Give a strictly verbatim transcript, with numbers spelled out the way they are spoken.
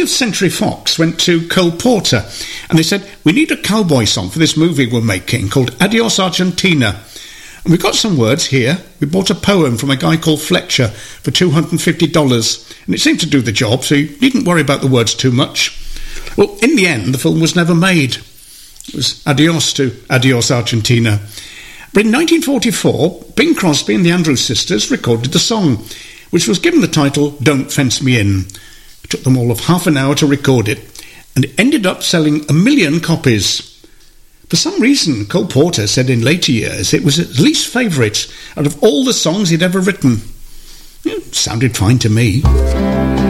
twentieth Century Fox went to Cole Porter and they said, we need a cowboy song for this movie we're making called Adios Argentina. And we've got some words here. We bought a poem from a guy called Fletcher for two hundred fifty dollars, and it seemed to do the job, so you needn't worry about the words too much. Well, in the end, the film was never made. It was adios to Adios Argentina. But in nineteen forty-four, Bing Crosby and the Andrews Sisters recorded the song, which was given the title Don't Fence Me In. It took them all of half an hour to record it, and it ended up selling a million copies. For some reason, Cole Porter said in later years it was his least favourite out of all the songs he'd ever written. It sounded fine to me.